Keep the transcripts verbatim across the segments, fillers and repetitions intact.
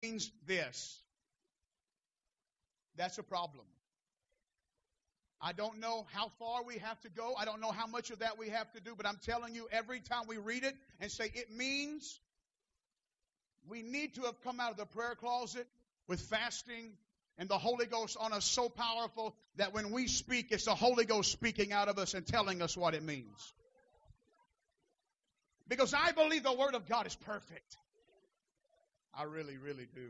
means this. That's a problem. I don't know how far we have to go. I don't know how much of that we have to do, but I'm telling you, every time we read it and say it means, we need to have come out of the prayer closet with fasting and the Holy Ghost on us so powerful that when we speak, it's the Holy Ghost speaking out of us and telling us what it means. Because I believe the Word of God is perfect. I really, really do.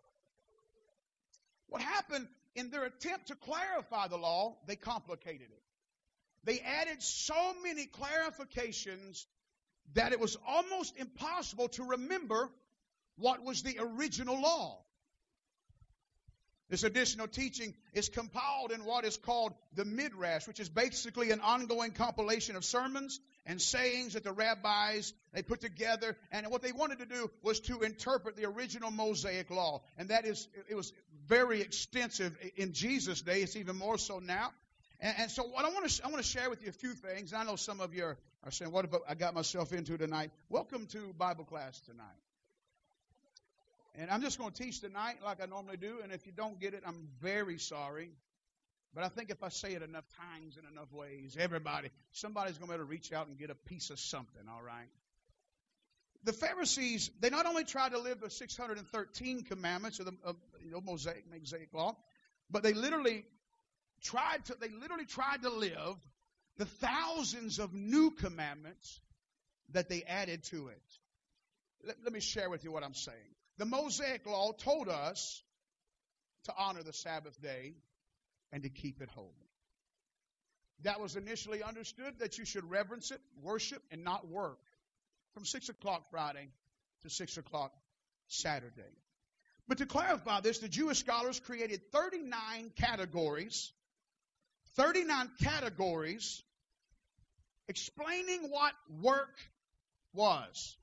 What happened in their attempt to clarify the law, they complicated it. They added so many clarifications that it was almost impossible to remember what was the original law. This additional teaching is compiled in what is called the Midrash, which is basically an ongoing compilation of sermons and sayings that the rabbis, they put together. And what they wanted to do was to interpret the original Mosaic law. And that is, it was very extensive in Jesus' day. It's even more so now. And, and so what I want to I want to share with you a few things. I know some of you are, are saying, what about I got myself into tonight? Welcome to Bible class tonight. And I'm just going to teach tonight like I normally do. And if you don't get it, I'm very sorry. But I think if I say it enough times in enough ways, everybody, somebody's going to be able to reach out and get a piece of something, all right? The Pharisees, they not only tried to live the six hundred thirteen commandments of the of, you know, Mosaic, Mosaic law, but they literally tried to they literally tried to live the thousands of new commandments that they added to it. Let, let me share with you what I'm saying. The Mosaic law told us to honor the Sabbath day and to keep it holy. That was initially understood that you should reverence it, worship, and not work from six o'clock Friday to six o'clock Saturday. But to clarify this, the Jewish scholars created thirty-nine categories, thirty-nine categories explaining what work was.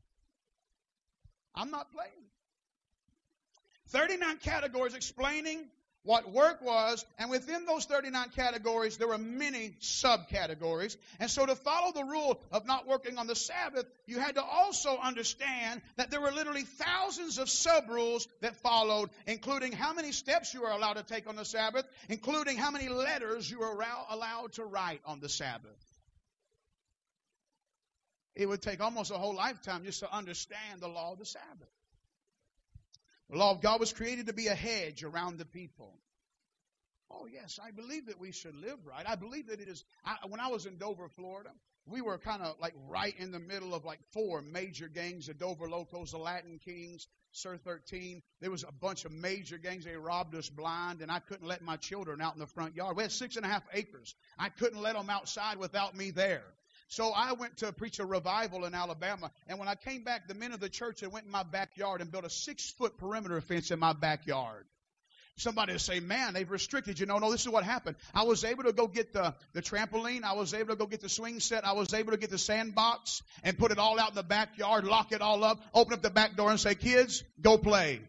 I'm not playing. thirty-nine categories explaining what work was, and within those thirty-nine categories, there were many subcategories. And so to follow the rule of not working on the Sabbath, you had to also understand that there were literally thousands of sub-rules that followed, including how many steps you were allowed to take on the Sabbath, including how many letters you were allowed to write on the Sabbath. It would take almost a whole lifetime just to understand the law of the Sabbath. The law of God was created to be a hedge around the people. Oh, yes, I believe that we should live right. I believe that it is. I, when I was in Dover, Florida, we were kind of like right in the middle of like four major gangs, the Dover Locos, the Latin Kings, Sir thirteen. There was a bunch of major gangs. They robbed us blind, and I couldn't let my children out in the front yard. We had six and a half acres. I couldn't let them outside without me there. So I went to preach a revival in Alabama, and when I came back, the men of the church had went in my backyard and built a six-foot perimeter fence in my backyard. Somebody would say, man, they've restricted you. No, no, this is what happened. I was able to go get the, the trampoline. I was able to go get the swing set. I was able to get the sandbox and put it all out in the backyard, lock it all up, open up the back door and say, kids, go play.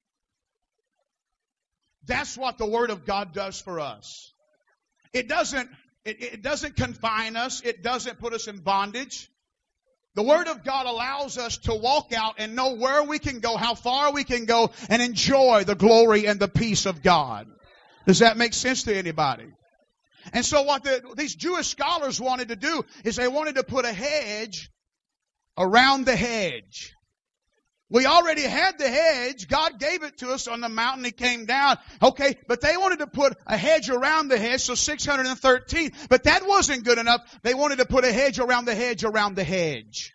That's what the Word of God does for us. It doesn't It, it doesn't confine us. It doesn't put us in bondage. The Word of God allows us to walk out and know where we can go, how far we can go, and enjoy the glory and the peace of God. Does that make sense to anybody? And so what the, these Jewish scholars wanted to do is they wanted to put a hedge around the hedge. We already had the hedge. God gave it to us on the mountain. It came down. Okay, but they wanted to put a hedge around the hedge, so six hundred thirteen. But that wasn't good enough. They wanted to put a hedge around the hedge around the hedge.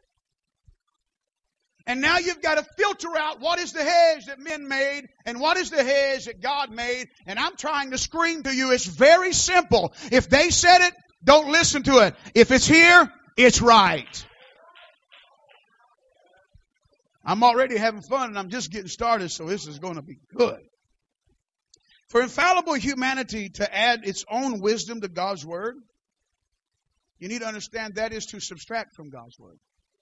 And now you've got to filter out what is the hedge that men made and what is the hedge that God made. And I'm trying to scream to you, it's very simple. If they said it, don't listen to it. If it's here, it's right. I'm already having fun and I'm just getting started, so this is going to be good. For infallible humanity to add its own wisdom to God's Word, you need to understand that is to subtract from God's Word.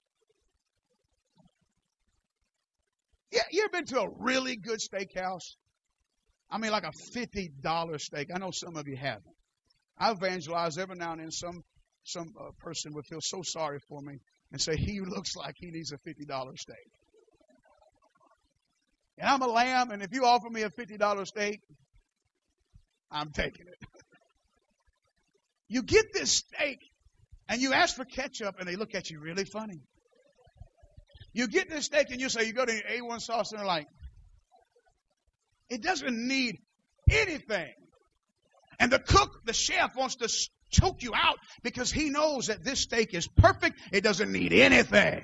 Yeah, you ever been to a really good steakhouse? I mean, like a fifty dollar steak. I know some of you haven't. I evangelize every now and then. Some some uh, person would feel so sorry for me and say, he looks like he needs a fifty dollar steak. And I'm a lamb, and if you offer me a fifty dollar steak, I'm taking it. You get this steak, and you ask for ketchup, and they look at you really funny. You get this steak, and you say, you go to the A one sauce, and they're like, it doesn't need anything. And the cook, the chef, wants to choke you out because he knows that this steak is perfect. It doesn't need anything.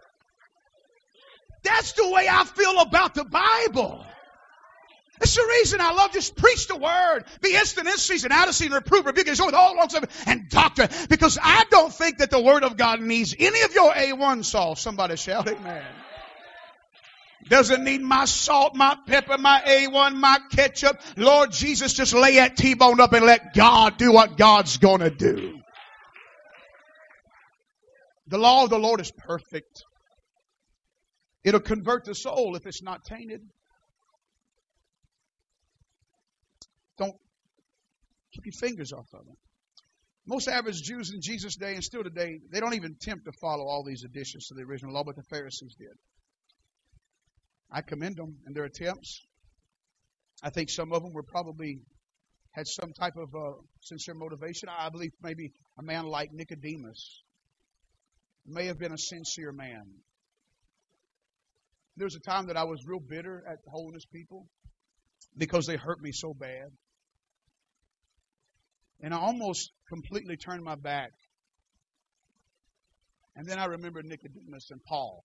That's the way I feel about the Bible. That's the reason I love just preach the word. Be instant in season, out of season, reprove, rebuke, and with all long suffering and doctrine. Because I don't think that the word of God needs any of your A one sauce. Somebody shout amen. Doesn't need my salt, my pepper, my A one, my ketchup. Lord Jesus, just lay that T-bone up and let God do what God's going to do. The law of the Lord is perfect. It'll convert the soul if it's not tainted. Don't keep your fingers off of it. Most average Jews in Jesus' day and still today, they don't even attempt to follow all these additions to the original law, but the Pharisees did. I commend them in their attempts. I think some of them were probably had some type of uh, sincere motivation. I believe maybe a man like Nicodemus may have been a sincere man. There was a time that I was real bitter at the holiness people because they hurt me so bad. And I almost completely turned my back. And then I remembered Nicodemus and Paul.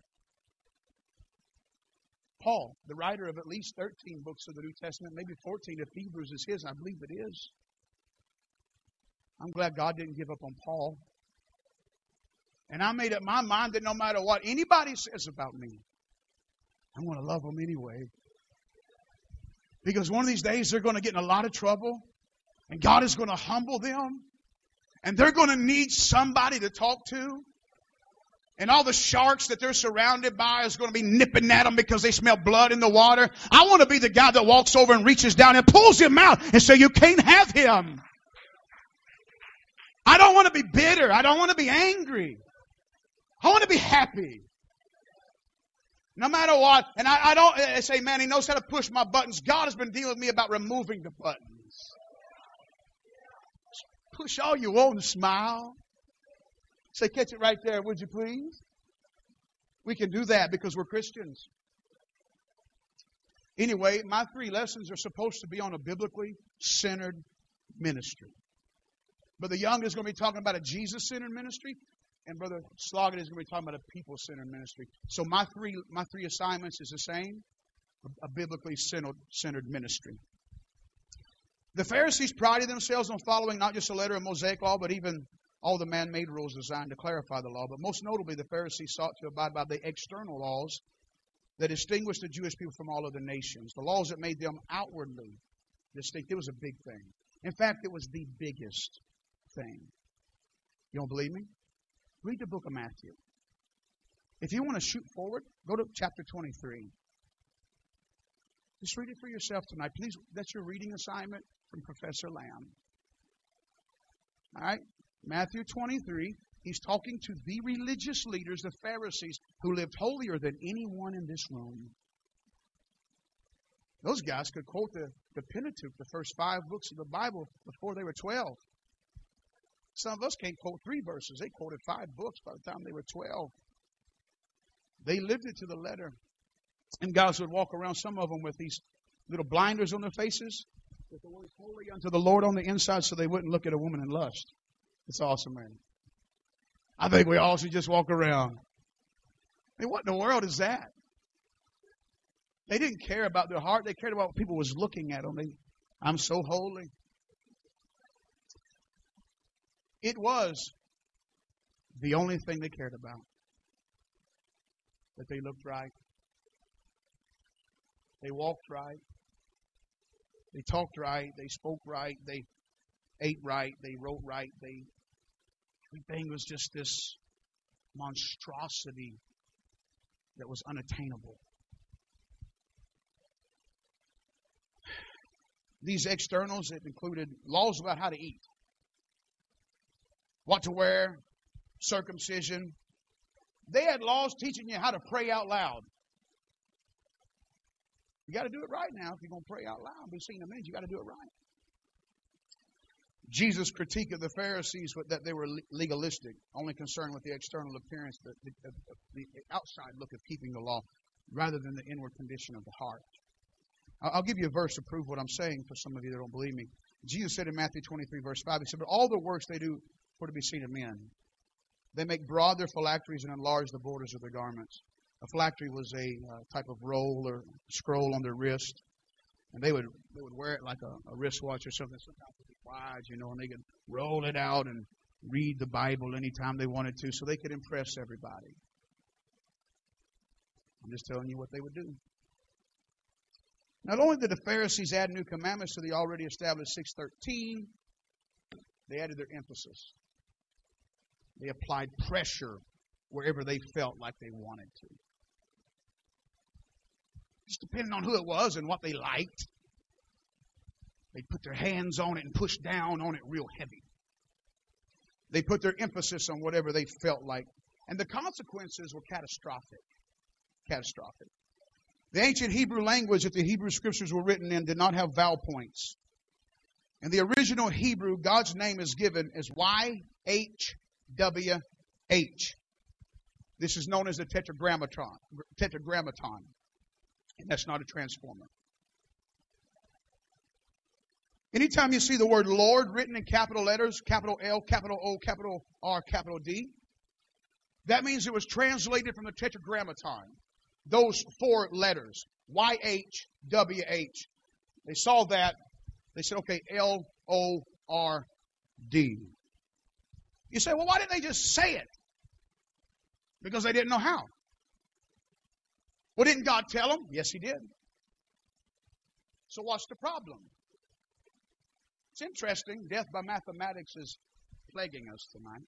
Paul, the writer of at least thirteen books of the New Testament, maybe fourteen if Hebrews is his, I believe it is. I'm glad God didn't give up on Paul. And I made up my mind that no matter what anybody says about me, I'm going to love them anyway. Because one of these days they're going to get in a lot of trouble. And God is going to humble them. And they're going to need somebody to talk to. And all the sharks that they're surrounded by is going to be nipping at them because they smell blood in the water. I want to be the guy that walks over and reaches down and pulls him out and say, you can't have him. I don't want to be bitter. I don't want to be angry. I want to be happy. No matter what. And I, I don't I say, man, he knows how to push my buttons. God has been dealing with me about removing the buttons. Push all you want and smile. Say, catch it right there, would you please? We can do that because we're Christians. Anyway, my three lessons are supposed to be on a biblically centered ministry. Brother Young is going to be talking about a Jesus-centered ministry. And Brother Sloggett is going to be talking about a people-centered ministry. So my three my three assignments is the same. A, a biblically centered, centered ministry. The Pharisees prided themselves on following not just the letter of Mosaic law, but even all the man-made rules designed to clarify the law. But most notably, the Pharisees sought to abide by the external laws that distinguished the Jewish people from all other nations. The laws that made them outwardly distinct. It was a big thing. In fact, it was the biggest thing. You don't believe me? Read the book of Matthew. If you want to shoot forward, go to chapter twenty-three. Just read it for yourself tonight. Please, that's your reading assignment from Professor Lamb. All right? Matthew twenty-three. He's talking to the religious leaders, the Pharisees, who lived holier than anyone in this room. Those guys could quote the, the Pentateuch, the first five books of the Bible, before they were twelve. Some of us can't quote three verses. They quoted five books by the time they were twelve. They lived it to the letter. And guys would walk around, some of them with these little blinders on their faces, with the word holy unto the Lord on the inside so they wouldn't look at a woman in lust. It's awesome, man. I think we all should just walk around. I mean, what in the world is that? They didn't care about their heart. They cared about what people was looking at them. They, I'm so holy. It was the only thing they cared about. That they looked right. They walked right. They talked right. They spoke right. They ate right. They wrote right. They everything was just this monstrosity that was unattainable. These externals, it included laws about how to eat, what to wear, circumcision. They had laws teaching you how to pray out loud. You got to do it right now. If you're going to pray out loud and be seen amens, you got to do it right. Jesus' critique of the Pharisees was that they were legalistic, only concerned with the external appearance, the, the, the outside look of keeping the law, rather than the inward condition of the heart. I'll give you a verse to prove what I'm saying for some of you that don't believe me. Jesus said in Matthew twenty-three, verse five, He said, but all the works they do for to be seen of men. They make broad their phylacteries and enlarge the borders of their garments. A phylactery was a uh, type of roll or scroll on their wrist. And they would they would wear it like a, a wristwatch or something. Sometimes it would be wide, you know, and they could roll it out and read the Bible anytime they wanted to so they could impress everybody. I'm just telling you what they would do. Not only did the Pharisees add new commandments to the already established six thirteen, they added their emphasis. They applied pressure wherever they felt like they wanted to. Just depending on who it was and what they liked. They put their hands on it and push down on it real heavy. They put their emphasis on whatever they felt like. And the consequences were catastrophic. Catastrophic. The ancient Hebrew language that the Hebrew scriptures were written in did not have vowel points. In the original Hebrew, God's name is given as Y H W H. This is known as the tetragrammaton. Tetragrammaton. And that's not a transformer. Anytime you see the word Lord written in capital letters, capital L, capital O, capital R, capital D, that means it was translated from the tetragrammaton. Those four letters, Y H W H. They saw that. They said, okay, L O R D. You say, well, why didn't they just say it? Because they didn't know how. Well, didn't God tell them? Yes, He did. So what's the problem? It's interesting. Death by mathematics is plaguing us tonight.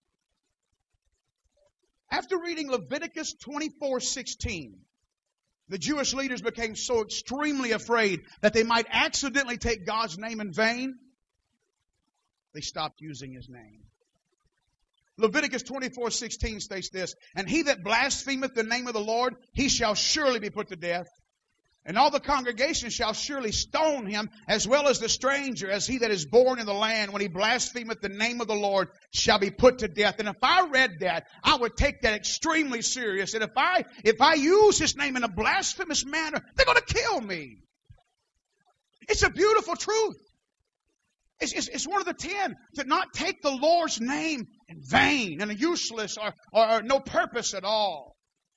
After reading Leviticus twenty-four sixteen, the Jewish leaders became so extremely afraid that they might accidentally take God's name in vain, they stopped using His name. Leviticus twenty-four sixteen states this, and he that blasphemeth the name of the Lord, he shall surely be put to death. And all the congregation shall surely stone him, as well as the stranger, as he that is born in the land, when he blasphemeth the name of the Lord, shall be put to death. And if I read that, I would take that extremely serious. And if I if I use His name in a blasphemous manner, they're going to kill me. It's a beautiful truth. It's, it's, it's one of the ten to not take the Lord's name in vain and useless or, or, or no purpose at all.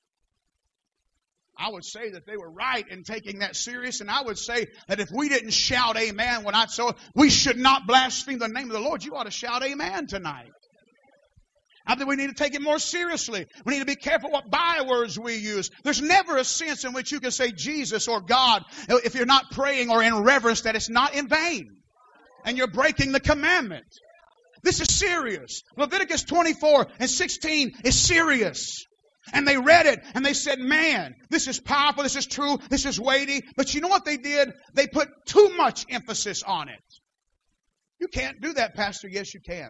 I would say that they were right in taking that serious, and I would say that if we didn't shout amen when I saw it, we should not blaspheme the name of the Lord. You ought to shout amen tonight. I think we need to take it more seriously. We need to be careful what bywords we use. There's never a sense in which you can say Jesus or God if you're not praying or in reverence that it's not in vain. And you're breaking the commandment. This is serious. Leviticus twenty-four and sixteen is serious. And they read it and they said, man, this is powerful, this is true, this is weighty. But you know what they did? They put too much emphasis on it. You can't do that, Pastor. Yes, you can.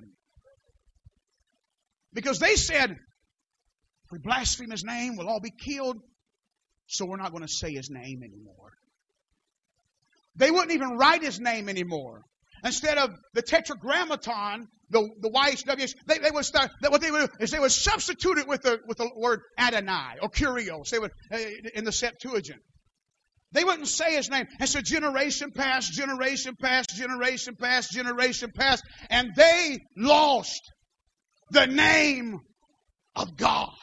Because they said, if we blaspheme His name, we'll all be killed. So we're not going to say His name anymore. They wouldn't even write His name anymore. Instead of the tetragrammaton, the, the Y H W H, they, they would start, what they would do is they would substitute it with the, with the word Adonai or Kyrios. They would, in the Septuagint. They wouldn't say His name. And so generation passed, generation passed, generation passed, generation passed. And they lost the name of God.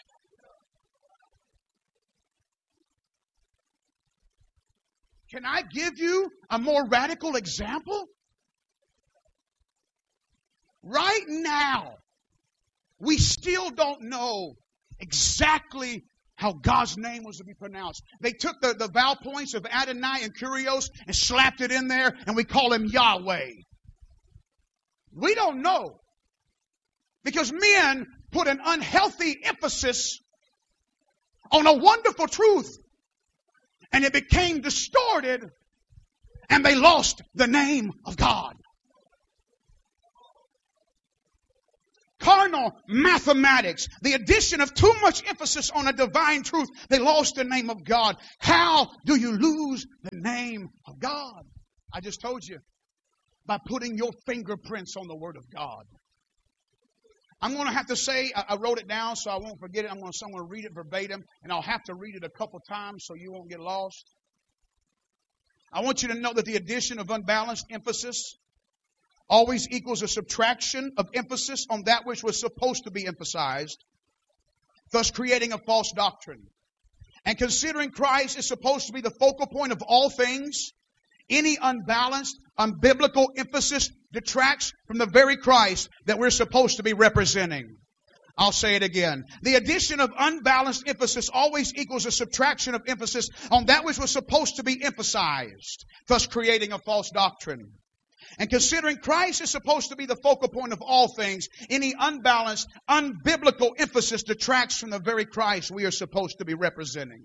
Can I give you a more radical example? Right now, we still don't know exactly how God's name was to be pronounced. They took the, the vowel points of Adonai and Kyrios and slapped it in there, and we call Him Yahweh. We don't know. Because men put an unhealthy emphasis on a wonderful truth, and it became distorted, and they lost the name of God. carnal mathematics, the addition of too much emphasis on a divine truth, they lost the name of God. How do you lose the name of God? I just told you, by putting your fingerprints on the Word of God. I'm going to have to say, I wrote it down so I won't forget it. I'm going to, I'm going to read it verbatim, and I'll have to read it a couple times so you won't get lost. I want you to know that the addition of unbalanced emphasis always equals a subtraction of emphasis on that which was supposed to be emphasized, thus creating a false doctrine. And considering Christ is supposed to be the focal point of all things, any unbalanced, unbiblical emphasis detracts from the very Christ that we're supposed to be representing. I'll say it again. The addition of unbalanced emphasis always equals a subtraction of emphasis on that which was supposed to be emphasized, thus creating a false doctrine. And considering Christ is supposed to be the focal point of all things, any unbalanced, unbiblical emphasis detracts from the very Christ we are supposed to be representing.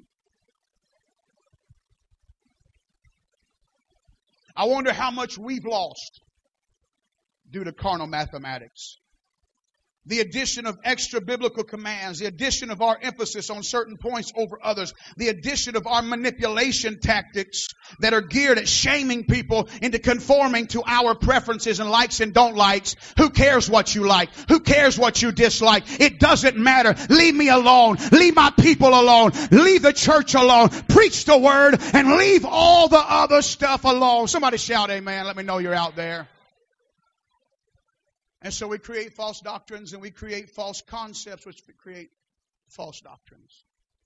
I wonder how much we've lost due to carnal mathematics. The addition of extra biblical commands, the addition of our emphasis on certain points over others, the addition of our manipulation tactics that are geared at shaming people into conforming to our preferences and likes and don't likes. Who cares what you like? Who cares what you dislike? It doesn't matter. Leave me alone. Leave my people alone. Leave the church alone. Preach the word and leave all the other stuff alone. Somebody shout amen. Let me know you're out there. And so we create false doctrines and we create false concepts which create false doctrines.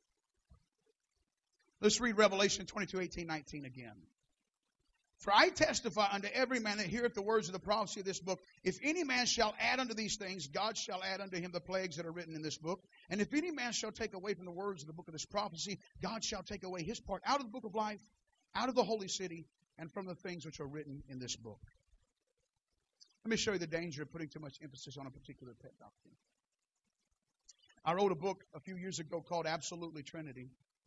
Let's read Revelation twenty-two, eighteen, nineteen again. For I testify unto every man that heareth the words of the prophecy of this book, if any man shall add unto these things, God shall add unto him the plagues that are written in this book. And if any man shall take away from the words of the book of this prophecy, God shall take away his part out of the book of life, out of the holy city, and from the things which are written in this book. Let me show you the danger of putting too much emphasis on a particular pet doctrine. I wrote a book a few years ago called Absolutely Trinity.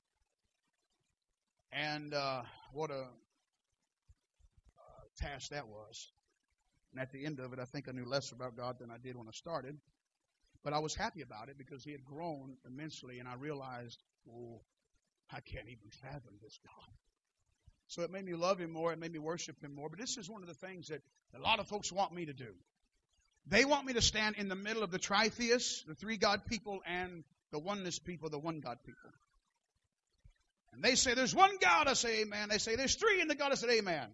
And uh, what a uh, task that was. And at the end of it, I think I knew less about God than I did when I started. But I was happy about it because he had grown immensely, and I realized, oh, I can't even fathom this God. So it made me love him more. It made me worship him more. But this is one of the things that a lot of folks want me to do. They want me to stand in the middle of the tritheists, the three God people, and the oneness people, the one God people. And they say, there's one God. I say, amen. They say, there's three in the God. I said, amen.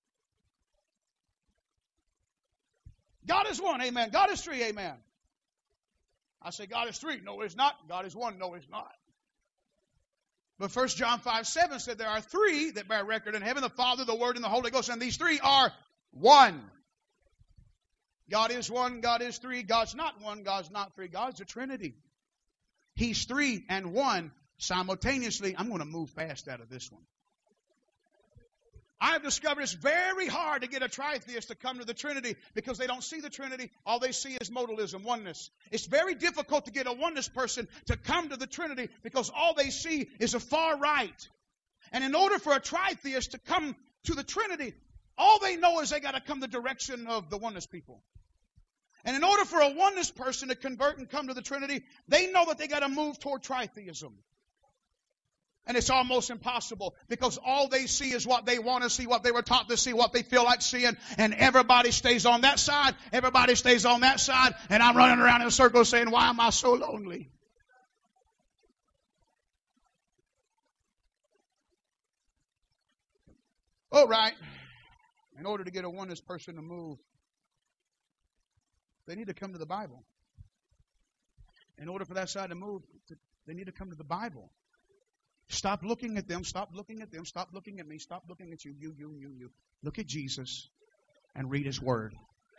God is one. Amen. God is three. Amen. I say, God is three. No, it's not. God is one. No, it's not. But First John five, seven said there are three that bear record in heaven, the Father, the Word, and the Holy Ghost. And these three are one. God is one, God is three, God's not one, God's not three. God's a Trinity. He's three and one simultaneously. I'm going to move fast out of this one. I've discovered it's very hard to get a tritheist to come to the Trinity because they don't see the Trinity. All they see is modalism, oneness. It's very difficult to get a oneness person to come to the Trinity because all they see is a far right. And in order for a tritheist to come to the Trinity, all they know is they got to come the direction of the oneness people. And in order for a oneness person to convert and come to the Trinity, they know that they got to move toward tritheism. And it's almost impossible because all they see is what they want to see, what they were taught to see, what they feel like seeing. And everybody stays on that side. Everybody stays on that side. And I'm running around in a circle saying, why am I so lonely? All right. In order to get a oneness person to move, they need to come to the Bible. In order for that side to move, they need to come to the Bible. Stop looking at them. Stop looking at them. Stop looking at me. Stop looking at you. You, you, you, you. Look at Jesus and read His Word.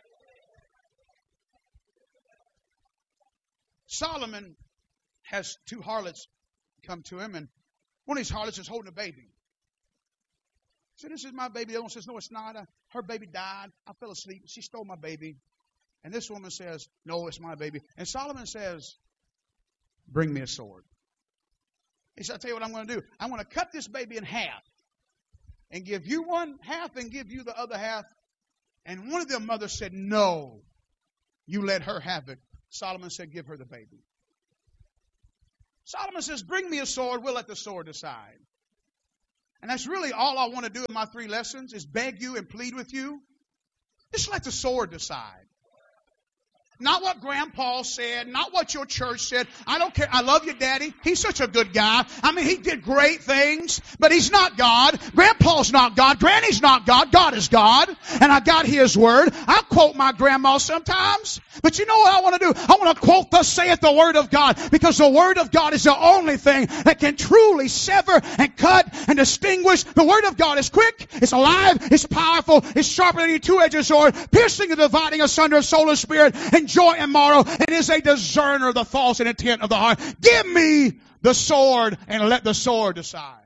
Solomon has two harlots come to him, and one of these harlots is holding a baby. He said, this is my baby. The other one says, no, it's not. Her baby died. I fell asleep. She stole my baby. And this woman says, no, it's my baby. And Solomon says, bring me a sword. He said, I'll tell you what I'm going to do. I'm going to cut this baby in half and give you one half and give you the other half. And one of their mothers said, no, you let her have it. Solomon said, give her the baby. Solomon says, bring me a sword. We'll let the sword decide. And that's really all I want to do in my three lessons is beg you and plead with you. Just let the sword decide. Not what Grandpa said, not what your church said. I don't care. I love you, Daddy. He's such a good guy. I mean, he did great things, but he's not God. Grandpa's not God. Granny's not God. God is God. And I got His Word. I quote my grandma sometimes. But you know what I want to do? I want to quote, thus saith the Word of God. Because the Word of God is the only thing that can truly sever and cut and distinguish. The Word of God is quick, it's alive, it's powerful, it's sharper than any two-edged sword, piercing and dividing asunder of soul and spirit, and joy and marrow, and is a discerner of the thoughts and intent of the heart. Give me the sword and let the sword decide.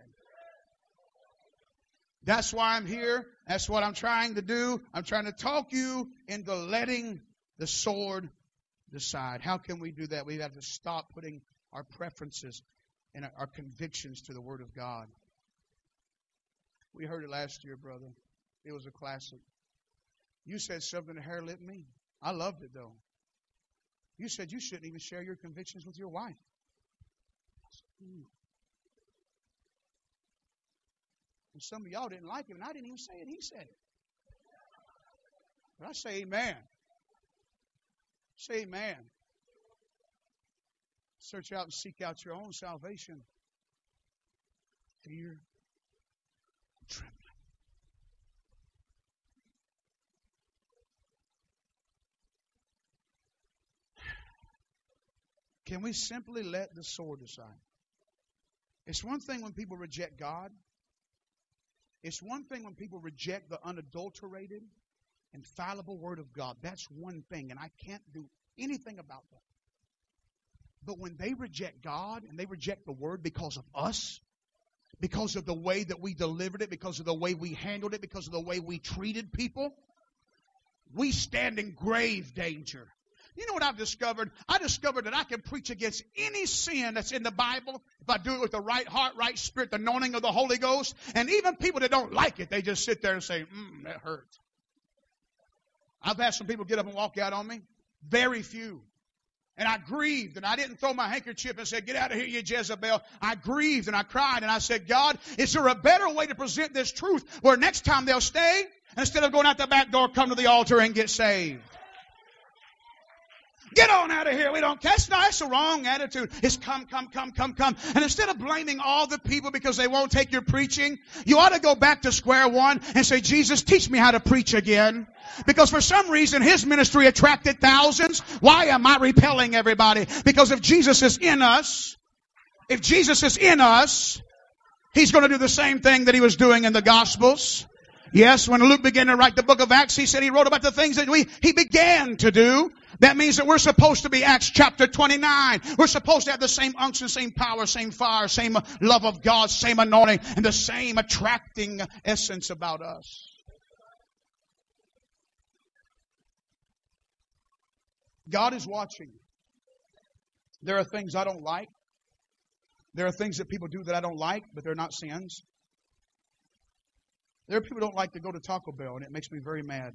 That's why I'm here. That's what I'm trying to do. I'm trying to talk you into letting the sword decide. How can we do that? We have to stop putting our preferences and our convictions to the Word of God. We heard it last year, brother. It was a classic. You said something that hair lit me. I loved it, though. You said you shouldn't even share your convictions with your wife. And some of y'all didn't like it, and I didn't even say it. He said it. But I say amen. Say amen. Search out and seek out your own salvation. Fear, trembling. Can we simply let the sword decide? It's one thing when people reject God. It's one thing when people reject the unadulterated, infallible Word of God. That's one thing, and I can't do anything about that. But when they reject God and they reject the Word because of us, because of the way that we delivered it, because of the way we handled it, because of the way we treated people, we stand in grave danger. You know what I've discovered? I discovered that I can preach against any sin that's in the Bible if I do it with the right heart, right spirit, the anointing of the Holy Ghost. And even people that don't like it, they just sit there and say, mm, that hurts. I've had some people get up and walk out on me. Very few. And I grieved, and I didn't throw my handkerchief and say, get out of here, you Jezebel. I grieved, and I cried, and I said, God, is there a better way to present this truth where next time they'll stay? Instead of going out the back door, come to the altar and get saved. Get on out of here. We don't catch. No, that's the wrong attitude. It's come, come, come, come, come. And instead of blaming all the people because they won't take your preaching, you ought to go back to square one and say, Jesus, teach me how to preach again. Because for some reason, His ministry attracted thousands. Why am I repelling everybody? Because if Jesus is in us, if Jesus is in us, He's going to do the same thing that He was doing in the Gospels. Yes, when Luke began to write the book of Acts, he said he wrote about the things that we he began to do. That means that we're supposed to be Acts chapter twenty-nine. We're supposed to have the same unction, same power, same fire, same love of God, same anointing, and the same attracting essence about us. God is watching. There are things I don't like. There are things that people do that I don't like, but they're not sins. There are people who don't like to go to Taco Bell, and it makes me very mad.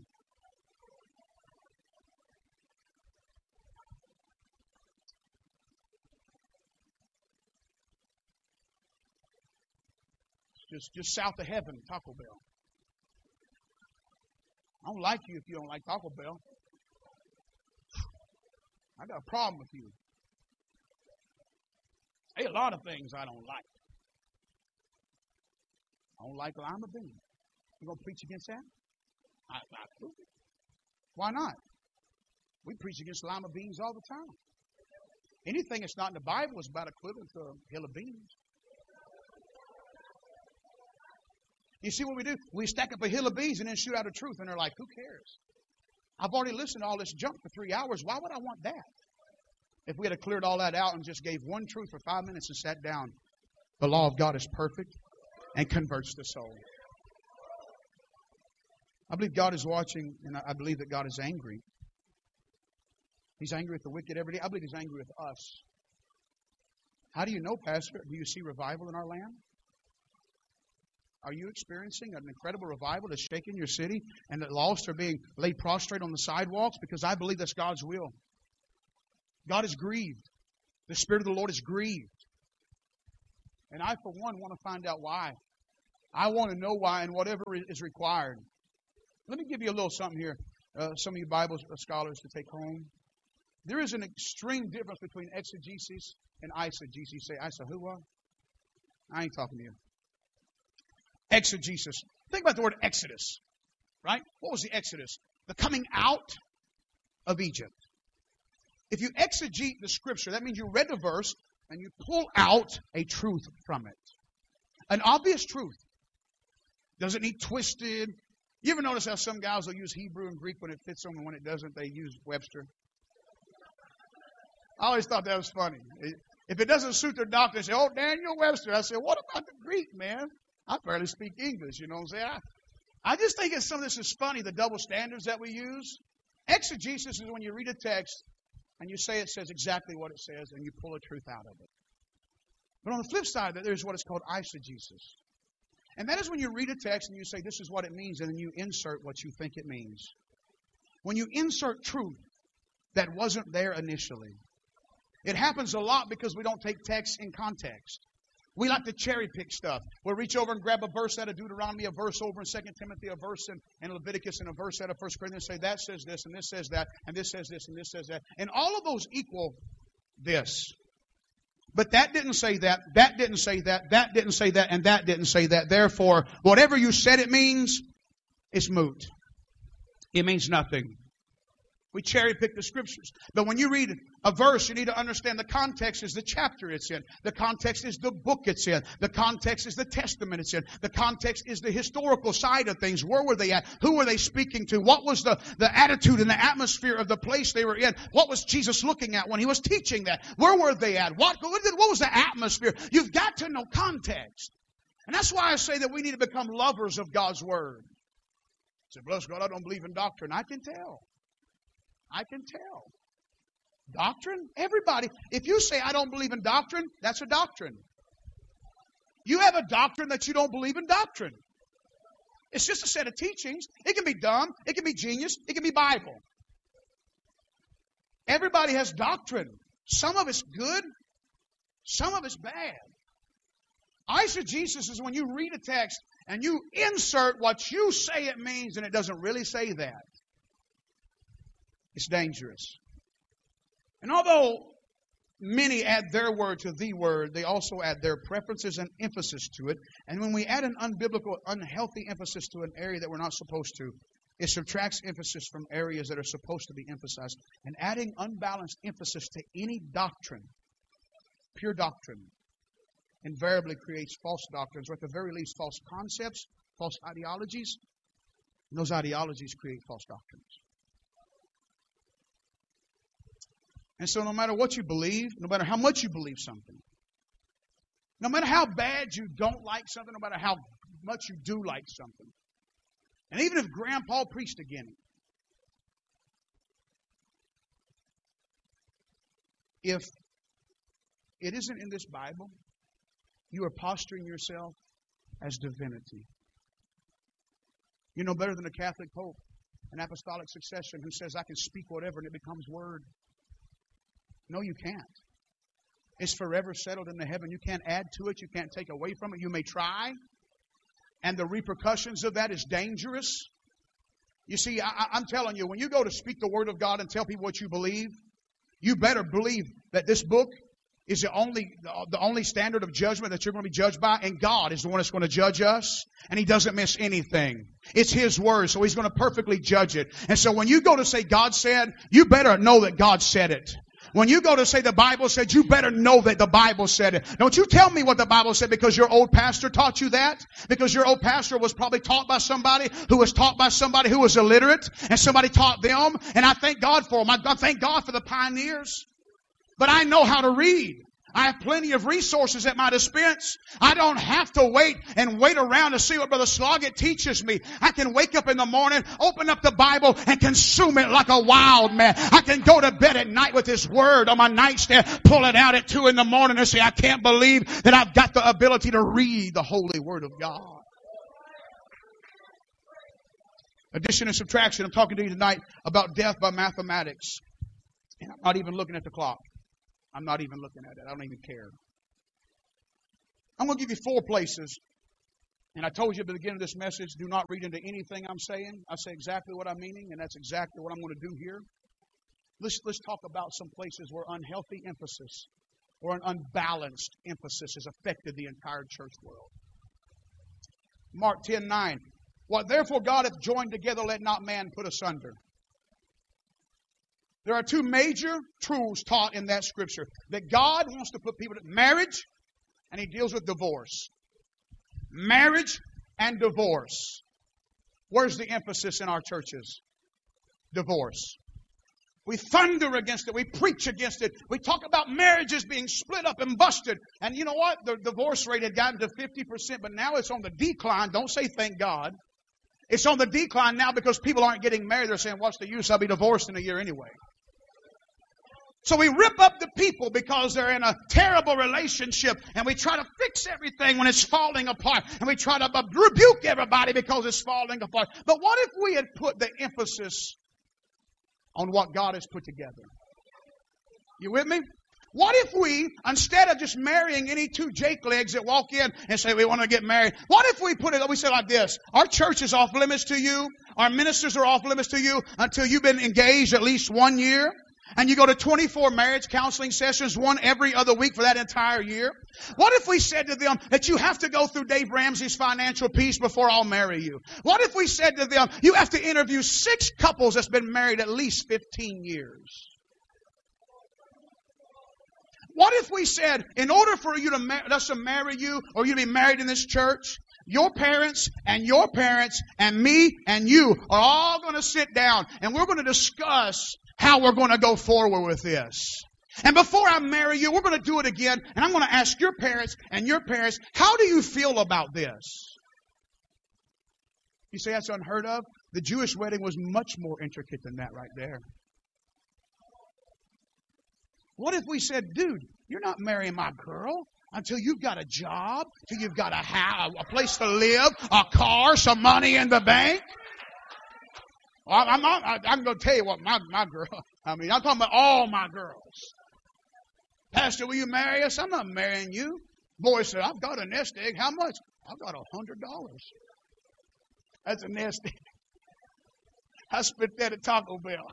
Just, just south of heaven, Taco Bell. I don't like you if you don't like Taco Bell. I got a problem with you. Hey, a lot of things I don't like. I don't like lima beans. You going to preach against that? I, I prove it. Why not? We preach against lima beans all the time. Anything that's not in the Bible is about equivalent to a hill of beans. You see what we do? We stack up a hill of beans and then shoot out a truth, and they're like, who cares? I've already listened to all this junk for three hours. Why would I want that? If we had cleared all that out and just gave one truth for five minutes and sat down, the law of God is perfect and converts the soul. I believe God is watching, and I believe that God is angry. He's angry with the wicked every day. I believe He's angry with us. How do you know, Pastor? Do you see revival in our land? Are you experiencing an incredible revival that's shaking your city and that lost are being laid prostrate on the sidewalks? Because I believe that's God's will. God is grieved. The Spirit of the Lord is grieved. And I, for one, want to find out why. I want to know why and whatever is required. Let me give you a little something here. Uh, some of you Bible scholars to take home. There is an extreme difference between exegesis and eisegesis. Say, Isa, who what? I ain't talking to you. Exegesis. Think about the word Exodus. Right? What was the Exodus? The coming out of Egypt. If you exegete the Scripture, that means you read the verse and you pull out a truth from it. An obvious truth. Doesn't need twisted. You ever notice how some guys will use Hebrew and Greek when it fits them, and when it doesn't, they use Webster? I always thought that was funny. If it doesn't suit their doctrine, they say, oh, Daniel Webster. I say, what about the Greek, man? I barely speak English, you know what I'm saying? I, I just think that some of this is funny, the double standards that we use. Exegesis is when you read a text and you say it says exactly what it says and you pull a truth out of it. But on the flip side, there's what is called eisegesis. And that is when you read a text and you say, this is what it means, and then you insert what you think it means. When you insert truth that wasn't there initially. It happens a lot because we don't take text in context. We like to cherry pick stuff. We'll reach over and grab a verse out of Deuteronomy, a verse over in Second Timothy, a verse in, in Leviticus, and a verse out of First Corinthians, say that says this, and this says that, and this says this, and this says that. And all of those equal this. But that didn't say that, that didn't say that, that didn't say that, and that didn't say that. Therefore, whatever you said it means, it's moot. It means nothing. We cherry pick the Scriptures. But when you read a verse, you need to understand the context is the chapter it's in. The context is the book it's in. The context is the testament it's in. The context is the historical side of things. Where were they at? Who were they speaking to? What was the, the attitude and the atmosphere of the place they were in? What was Jesus looking at when He was teaching that? Where were they at? What, what was the atmosphere? You've got to know context. And that's why I say that we need to become lovers of God's Word. I say, bless God, I don't believe in doctrine. I can tell. I can tell. Doctrine? Everybody. If you say, I don't believe in doctrine, that's a doctrine. You have a doctrine that you don't believe in doctrine. It's just a set of teachings. It can be dumb. It can be genius. It can be Bible. Everybody has doctrine. Some of it's good. Some of it's bad. Eisegesis is when you read a text and you insert what you say it means and it doesn't really say that. It's dangerous. And although many add their word to the word, they also add their preferences and emphasis to it. And when we add an unbiblical, unhealthy emphasis to an area that we're not supposed to, it subtracts emphasis from areas that are supposed to be emphasized. And adding unbalanced emphasis to any doctrine, pure doctrine, invariably creates false doctrines, or at the very least false concepts, false ideologies. And those ideologies create false doctrines. And so no matter what you believe, no matter how much you believe something, no matter how bad you don't like something, no matter how much you do like something, and even if Grandpa preached again, if it isn't in this Bible, you are posturing yourself as divinity. You're no better than a Catholic Pope, an apostolic succession who says, I can speak whatever and it becomes word. No, you can't. It's forever settled in the heaven. You can't add to it. You can't take away from it. You may try. And the repercussions of that is dangerous. You see, I, I'm telling you, when you go to speak the Word of God and tell people what you believe, you better believe that this book is the only, the only standard of judgment that you're going to be judged by. And God is the one that's going to judge us. And He doesn't miss anything. It's His Word, so He's going to perfectly judge it. And so when you go to say God said, you better know that God said it. When you go to say the Bible said, you better know that the Bible said it. Don't you tell me what the Bible said because your old pastor taught you that. Because your old pastor was probably taught by somebody who was taught by somebody who was illiterate. And somebody taught them. And I thank God for them. I thank God for the pioneers. But I know how to read. I have plenty of resources at my dispense. I don't have to wait and wait around to see what Brother Sloggett teaches me. I can wake up in the morning, open up the Bible, and consume it like a wild man. I can go to bed at night with His Word on my nightstand, pull it out at two in the morning and say, I can't believe that I've got the ability to read the holy Word of God. Addition and subtraction. I'm talking to you tonight about death by mathematics. And Not even looking at the clock. I'm not even looking at it. I don't even care. I'm going to give you four places. And I told you at the beginning of this message, do not read into anything I'm saying. I say exactly what I'm meaning, and that's exactly what I'm going to do here. Let's, let's talk about some places where unhealthy emphasis or an unbalanced emphasis has affected the entire church world. Mark ten nine. What therefore God hath joined together, let not man put asunder. There are two major truths taught in that scripture. That God wants to put people to marriage, and He deals with divorce. Marriage and divorce. Where's the emphasis in our churches? Divorce. We thunder against it. We preach against it. We talk about marriages being split up and busted. And you know what? The divorce rate had gotten to fifty percent, but now it's on the decline. Don't say thank God. It's on the decline now because people aren't getting married. They're saying, what's the use? I'll be divorced in a year anyway. So we rip up the people because they're in a terrible relationship, and we try to fix everything when it's falling apart, and we try to rebuke everybody because it's falling apart. But what if we had put the emphasis on what God has put together? You with me? What if we, instead of just marrying any two Jake legs that walk in and say we want to get married, what if we put it, we say like this, our church is off limits to you, our ministers are off limits to you until you've been engaged at least one year. And you go to twenty-four marriage counseling sessions, one every other week for that entire year. What if we said to them that you have to go through Dave Ramsey's Financial Peace before I'll marry you? What if we said to them, you have to interview six couples that's been married at least fifteen years? What if we said, in order for you to mar- us to marry you or you to be married in this church, your parents and your parents and me and you are all going to sit down and we're going to discuss how we're going to go forward with this. And before I marry you, we're going to do it again. And I'm going to ask your parents and your parents, how do you feel about this? You say that's unheard of? The Jewish wedding was much more intricate than that right there. What if we said, dude, you're not marrying my girl until you've got a job, till you've got a house, a place to live, a car, some money in the bank? Well, I'm not, I'm going to tell you what, my, my girl, I mean, I'm talking about all my girls. Pastor, will you marry us? I'm not marrying you. Boy said, I've got a nest egg. How much? I've got a hundred dollars. That's a nest egg. I spent that at Taco Bell.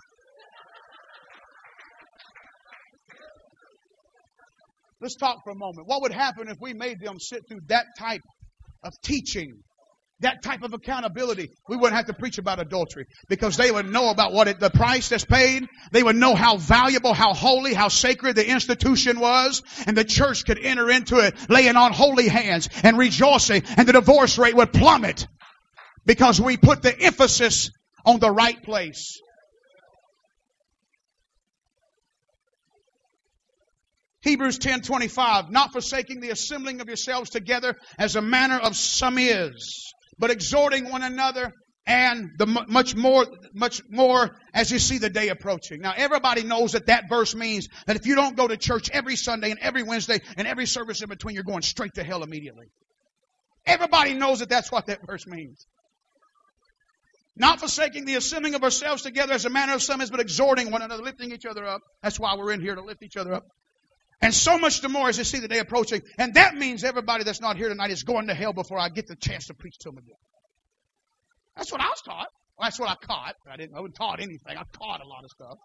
Let's talk for a moment. What would happen if we made them sit through that type of teaching? That type of accountability? We wouldn't have to preach about adultery because they would know about what it, the price that's paid. They would know how valuable, how holy, how sacred the institution was. And the church could enter into it laying on holy hands and rejoicing. And the divorce rate would plummet because we put the emphasis on the right place. Hebrews ten twenty-five, not forsaking the assembling of yourselves together as a manner of some is, but exhorting one another, and the much more, much more as you see the day approaching. Now, everybody knows that that verse means that if you don't go to church every Sunday and every Wednesday and every service in between, you're going straight to hell immediately. Everybody knows that that's what that verse means. Not forsaking the assembling of ourselves together as a manner of some is, but exhorting one another, lifting each other up. That's why we're in here, to lift each other up. And so much the more as you see the day approaching. And that means everybody that's not here tonight is going to hell before I get the chance to preach to them again. That's what I was taught. Well, that's what I caught. I didn't I wasn't taught anything. I caught a lot of stuff.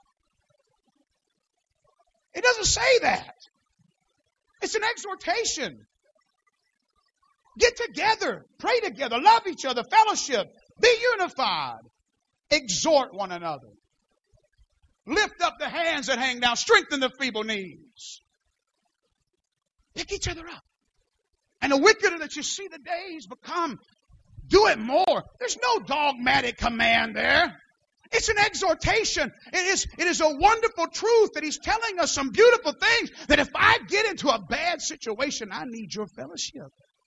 It doesn't say that. It's an exhortation. Get together. Pray together. Love each other. Fellowship. Be unified. Exhort one another. Lift up the hands that hang down. Strengthen the feeble knees. Pick each other up. And the wickeder that you see the days become, do it more. There's no dogmatic command there. It's an exhortation. It is, it is a wonderful truth that he's telling us some beautiful things. That if I get into a bad situation, I need your fellowship.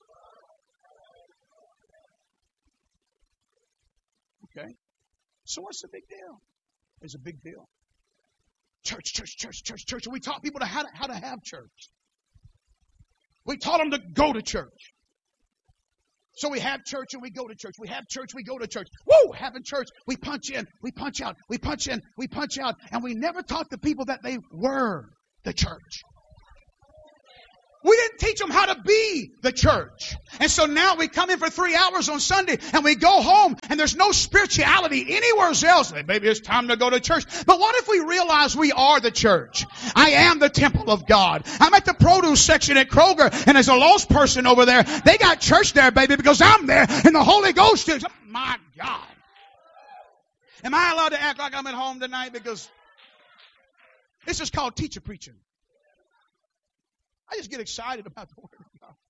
Okay? So what's the big deal? It's a big deal. Church, church, church, church, church. We taught people to how, to how to have church. We taught them to go to church. So we have church and we go to church. We have church, we go to church. Woo! Having church, we punch in, we punch out, we punch in, we punch out. And we never taught the people that they were the church. We didn't teach them how to be the church. And so now we come in for three hours on Sunday and we go home and there's no spirituality anywhere else. Hey, maybe it's time to go to church. But what if we realize we are the church? I am the temple of God. I'm at the produce section at Kroger and there's a lost person over there. They got church there, baby, because I'm there and the Holy Ghost is. Oh, my God. Am I allowed to act like I'm at home tonight? Because this is called teacher preaching. I just get excited about the Word of God.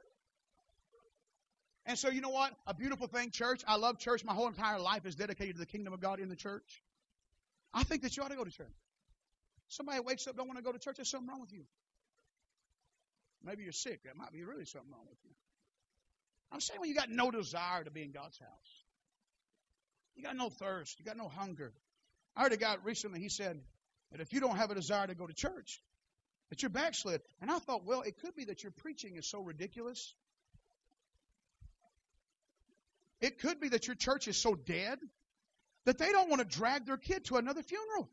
And so you know what? A beautiful thing, church. I love church. My whole entire life is dedicated to the kingdom of God in the church. I think that you ought to go to church. Somebody wakes up, don't want to go to church, there's something wrong with you. Maybe you're sick. There might be really something wrong with you. I'm saying when you got no desire to be in God's house. You got no thirst. You got no hunger. I heard a guy recently, he said that if you don't have a desire to go to church, that you're backslid. And I thought, well, it could be that your preaching is so ridiculous. It could be that your church is so dead that they don't want to drag their kid to another funeral.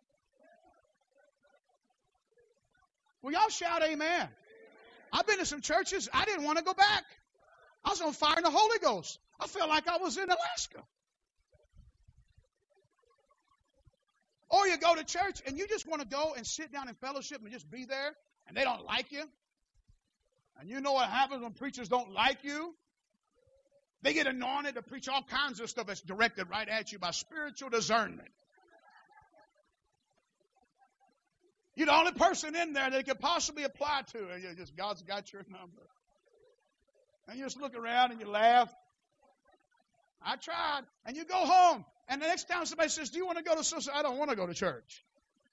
Well, y'all shout amen. I've been to some churches, I didn't want to go back. I was on fire in the Holy Ghost. I felt like I was in Alaska. Or you go to church and you just want to go and sit down in fellowship and just be there, and they don't like you. And you know what happens when preachers don't like you? They get anointed to preach all kinds of stuff that's directed right at you by spiritual discernment. You're the only person in there that it could possibly apply to. And you just, God's got your number. And you just look around and you laugh. I tried. And you go home. And the next time somebody says, do you want to go to church? I don't want to go to church.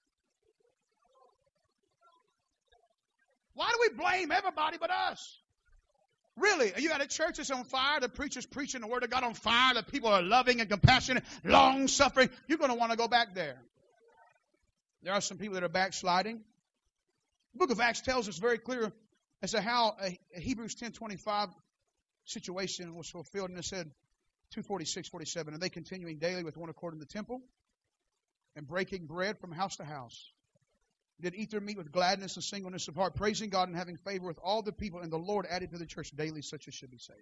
Why do we blame everybody but us? Really? You got a church that's on fire, the preacher's preaching the word of God on fire, the people are loving and compassionate, long-suffering. You're going to want to go back there. There are some people that are backsliding. The book of Acts tells us very clear as to how a Hebrews ten twenty-five situation was fulfilled. And it said, two forty-six, forty-seven, and they continuing daily with one accord in the temple and breaking bread from house to house, did eat their meat with gladness and singleness of heart, praising God and having favor with all the people, and the Lord added to the church daily such as should be saved.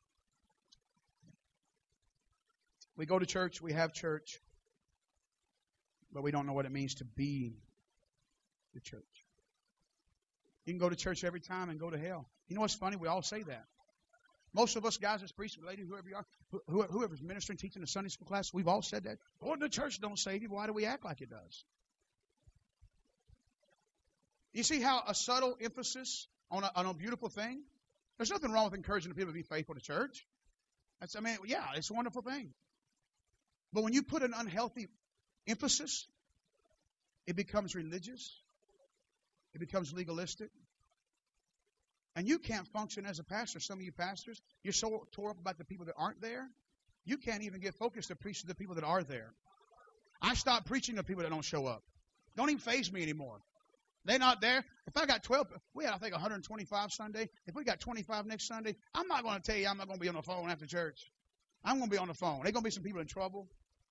We go to church, we have church, but we don't know what it means to be the church. You can go to church every time and go to hell. You know what's funny? We all say that. Most of us guys that's preaching, ladies, whoever you are, whoever's ministering, teaching a Sunday school class, we've all said that. Going to church don't save you. Why do we act like it does? You see how a subtle emphasis on a, on a beautiful thing? There's nothing wrong with encouraging people to be faithful to church. That's, I mean, yeah, it's a wonderful thing. But when you put an unhealthy emphasis, it becomes religious. It becomes legalistic. And you can't function as a pastor. Some of you pastors, you're so tore up about the people that aren't there, you can't even get focused to preach to the people that are there. I stopped preaching to people that don't show up. Don't even faze me anymore. They're not there. If I got twelve, we had, I think, one hundred twenty-five Sunday. If we got twenty-five next Sunday, I'm not going to tell you I'm not going to be on the phone after church. I'm going to be on the phone. There's going to be some people in trouble.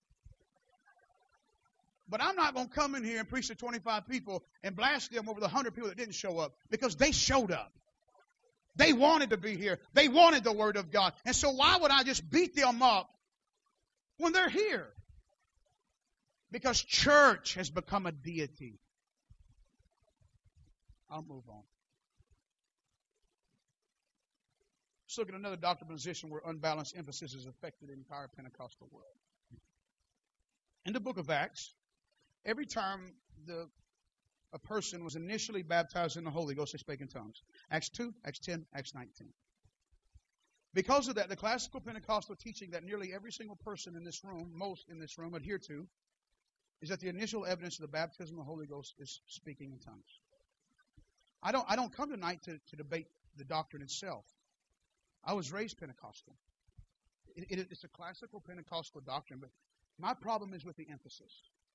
But I'm not going to come in here and preach to twenty-five people and blast them over the one hundred people that didn't show up, because they showed up. They wanted to be here. They wanted the Word of God. And so why would I just beat them up when they're here? Because church has become a deity. I'll move on. Let's look at another doctrinal position where unbalanced emphasis has affected the entire Pentecostal world. In the book of Acts, every time the a person was initially baptized in the Holy Ghost, they spake in tongues. Acts two, Acts ten, Acts nineteen. Because of that, the classical Pentecostal teaching that nearly every single person in this room, most in this room, adhere to, is that the initial evidence of the baptism of the Holy Ghost is speaking in tongues. I don't, I don't come tonight to, to debate the doctrine itself. I was raised Pentecostal. It, it, it's a classical Pentecostal doctrine, but my problem is with the emphasis.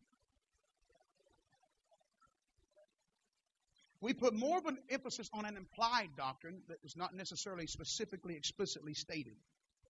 We put more of an emphasis on an implied doctrine that is not necessarily specifically, explicitly stated.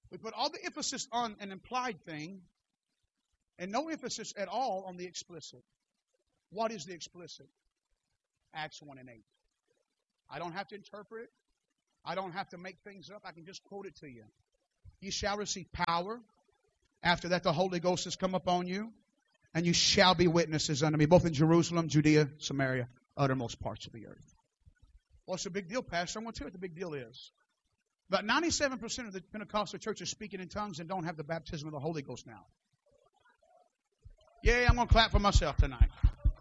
We put all the emphasis on an implied thing and no emphasis at all on the explicit. What is the explicit? Acts one and eight. I don't have to interpret it. I don't have to make things up. I can just quote it to you. You shall receive power. After that, the Holy Ghost has come upon you. And you shall be witnesses unto me, both in Jerusalem, Judea, Samaria, uttermost parts of the earth. What's the big deal, Pastor? I'm going to tell you what the big deal is. About ninety-seven percent of the Pentecostal church is speaking in tongues and don't have the baptism of the Holy Ghost now. Yeah, I'm going to clap for myself tonight.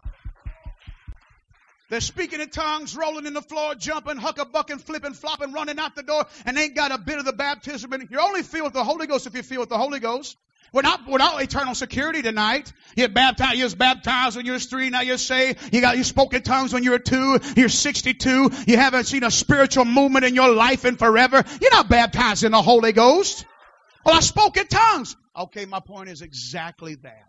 They're speaking in tongues, rolling in the floor, jumping, huckabucking, flipping, flopping, running out the door, and ain't got a bit of the baptism. And you're only filled with the Holy Ghost if you're filled with the Holy Ghost. We're not, we're not eternal security tonight. You're baptized, you was baptized when you was three, now you're saved. You got, you spoke in tongues when you were two, you're sixty-two. You haven't seen a spiritual movement in your life in forever. You're not baptized in the Holy Ghost. Well, I spoke in tongues. Okay, my point is exactly that.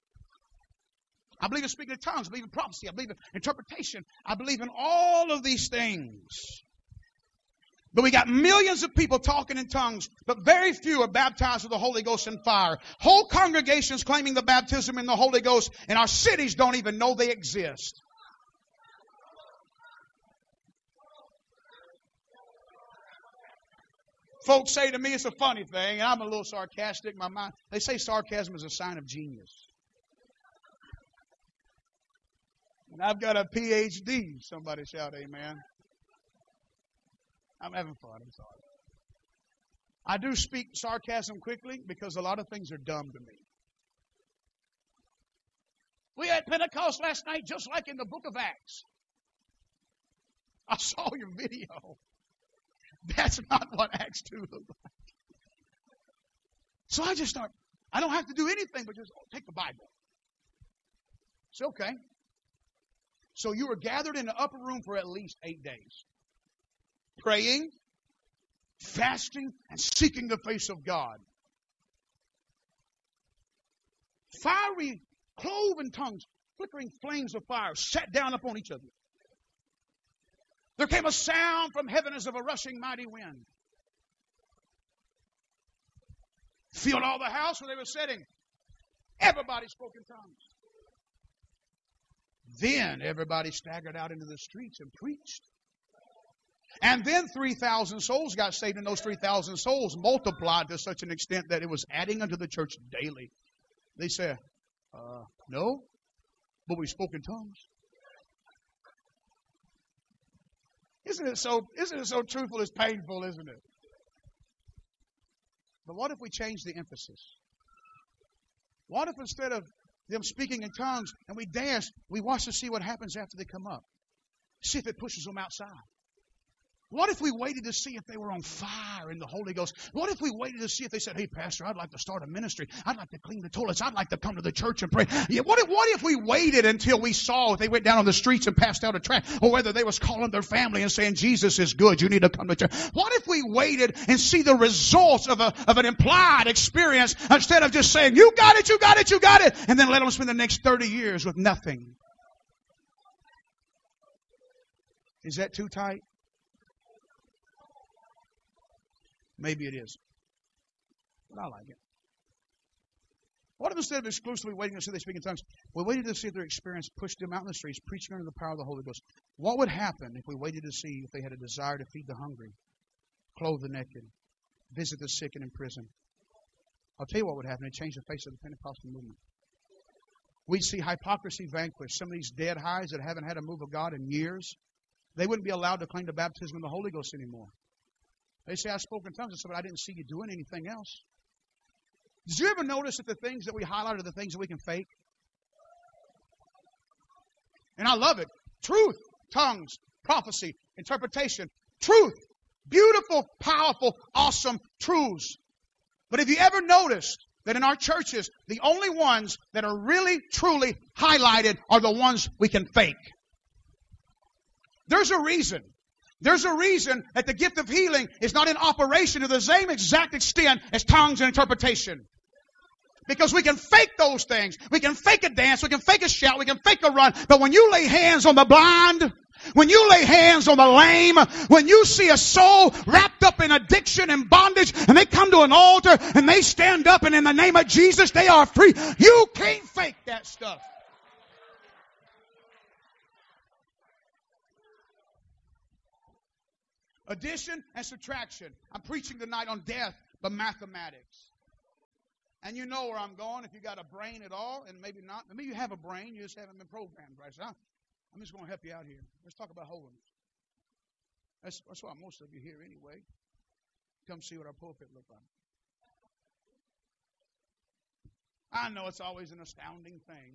I believe in speaking in tongues. I believe in prophecy. I believe in interpretation. I believe in all of these things. But we got millions of people talking in tongues, but very few are baptized with the Holy Ghost and fire. Whole congregations claiming the baptism in the Holy Ghost, and our cities don't even know they exist. Folks say to me it's a funny thing, and I'm a little sarcastic. My mind, they say sarcasm is a sign of genius. And I've got a P H D. Somebody shout amen. I'm having fun. I'm sorry. I do speak sarcasm quickly because a lot of things are dumb to me. We had Pentecost last night just like in the book of Acts. I saw your video. That's not what Acts two looked like. So I just start, I don't have to do anything but just take the Bible. It's okay. So you were gathered in the upper room for at least eight days. Praying, fasting, and seeking the face of God. Fiery, cloven tongues, flickering flames of fire sat down upon each other. There came a sound from heaven as of a rushing mighty wind. Filled all the house where they were sitting. Everybody spoke in tongues. Then everybody staggered out into the streets and preached. And then three thousand souls got saved, and those three thousand souls multiplied to such an extent that it was adding unto the church daily. They said, uh, no, but we spoke in tongues. Isn't it so, isn't it so truthful it's painful, isn't it? But what if we change the emphasis? What if instead of them speaking in tongues and we dance, we watch to see what happens after they come up? See if it pushes them outside. What if we waited to see if they were on fire in the Holy Ghost? What if we waited to see if they said, hey, Pastor, I'd like to start a ministry. I'd like to clean the toilets. I'd like to come to the church and pray. Yeah, what if, what if we waited until we saw if they went down on the streets and passed out a tract, or whether they was calling their family and saying, Jesus is good, you need to come to church? What if we waited and see the results of, a, of an implied experience instead of just saying, you got it, you got it, you got it, and then let them spend the next thirty years with nothing? Is that too tight? Maybe it is. But I like it. What if instead of exclusively waiting to see they speak in tongues, we waited to see if their experience pushed them out in the streets, preaching under the power of the Holy Ghost? What would happen if we waited to see if they had a desire to feed the hungry, clothe the naked, visit the sick and in prison? I'll tell you what would happen. It'd change the face of the Pentecostal movement. We'd see hypocrisy vanquished. Some of these dead highs that haven't had a move of God in years, they wouldn't be allowed to claim the baptism of the Holy Ghost anymore. They say, I spoke in tongues. I said, but I didn't see you doing anything else. Did you ever notice that the things that we highlight are the things that we can fake? And I love it. Truth, tongues, prophecy, interpretation. Truth. Beautiful, powerful, awesome truths. But have you ever noticed that in our churches, the only ones that are really, truly highlighted are the ones we can fake? There's a reason. There's a reason that the gift of healing is not in operation to the same exact extent as tongues and interpretation. Because we can fake those things. We can fake a dance. We can fake a shout. We can fake a run. But when you lay hands on the blind, When you lay hands on the lame, when you see a soul wrapped up in addiction and bondage, and they come to an altar and they stand up and in the name of Jesus they are free, you can't fake that stuff. Addition and subtraction. I'm preaching tonight on death, but mathematics. And you know where I'm going if you got a brain at all, and maybe not. Maybe you have a brain, you just haven't been programmed right. So I'm just going to help you out here. Let's talk about holiness. That's, that's why most of you here anyway. Come see what our pulpit look like. I know it's always an astounding thing.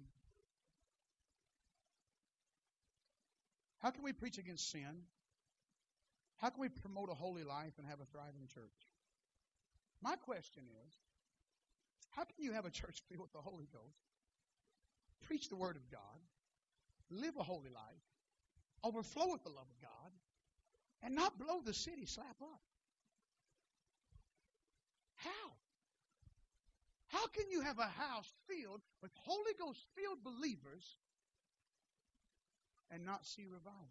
How can we preach against sin? How can we promote a holy life and have a thriving church? My question is, how can you have a church filled with the Holy Ghost, preach the Word of God, live a holy life, overflow with the love of God, and not blow the city slap up? How? How can you have a house filled with Holy Ghost-filled believers and not see revival?